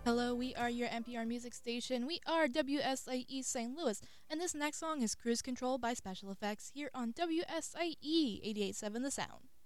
Hello, we are your NPR music station. We are WSIE St. Louis, and this next song is Cruise Control by Special Effects here on WSIE 88.7 The Sound.